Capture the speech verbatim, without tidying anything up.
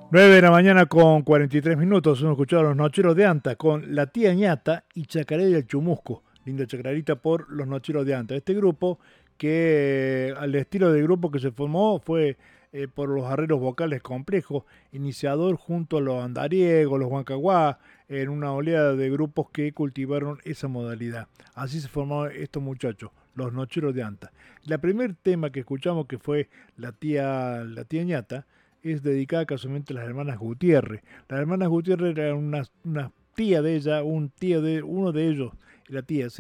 nueve de la mañana con cuarenta y tres minutos. Hemos escuchado a los Nocheros de Anta con La Tía Ñata y Chacaré del Chumusco. Linda chacarerita por los Nocheros de Anta. Este grupo que eh, al estilo del grupo que se formó fue eh, por los arreglos vocales complejos, iniciador junto a los andariegos, los huancaguá, en una oleada de grupos que cultivaron esa modalidad. Así se formaron estos muchachos, los Nocheros de Anta. La primer tema que escuchamos que fue La Tía, la tía Ñata es dedicada casualmente a las hermanas Gutiérrez. Las hermanas Gutiérrez eran una, una tía de ella, un tío de uno de ellos, la tía, ¿sí?